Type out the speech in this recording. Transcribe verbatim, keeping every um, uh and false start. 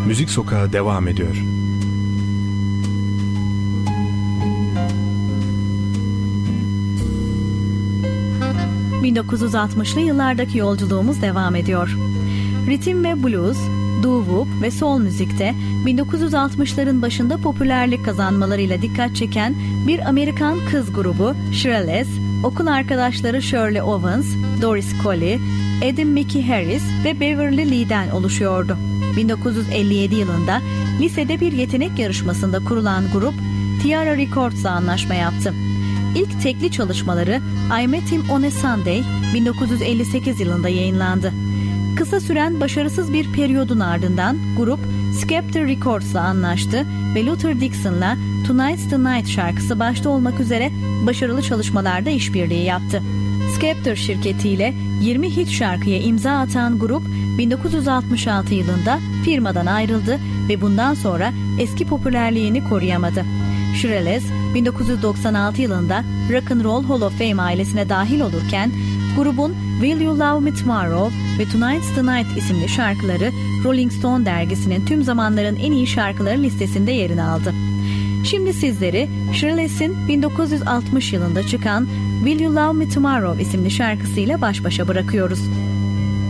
Müzik Sokağı devam ediyor. bin dokuz yüz altmışlı yıllardaki yolculuğumuz devam ediyor. Ritim ve blues, doo-wop ve soul müzikte bin dokuz yüz altmışların başında popülerlik kazanmalarıyla dikkat çeken bir Amerikan kız grubu Shirelles, okul arkadaşları Shirley Owens, Doris Coley, Adam Mickey Harris ve Beverly Lee'den oluşuyordu. bin dokuz yüz elli yedi yılında lisede bir yetenek yarışmasında kurulan grup Tiara Records'la anlaşma yaptı. İlk tekli çalışmaları I Met Him on a Sunday bin dokuz yüz elli sekiz yılında yayınlandı. Kısa süren başarısız bir periyodun ardından grup Skepta Records'la anlaştı ve Luther Dixon'la Tonight's the Night şarkısı başta olmak üzere başarılı çalışmalarda işbirliği yaptı. Skepta şirketiyle yirmi hit şarkıya imza atan grup bin dokuz yüz altmış altı yılında firmadan ayrıldı ve bundan sonra eski popülerliğini koruyamadı. Shirelles bin dokuz yüz doksan altı yılında Rock and Roll Hall of Fame ailesine dahil olurken grubun Will You Love Me Tomorrow ve Tonight's the Night isimli şarkıları Rolling Stone dergisinin tüm zamanların en iyi şarkıları listesinde yerini aldı. Şimdi sizleri Shirelles'in bin dokuz yüz altmış yılında çıkan Will You Love Me Tomorrow isimli şarkısıyla baş başa bırakıyoruz.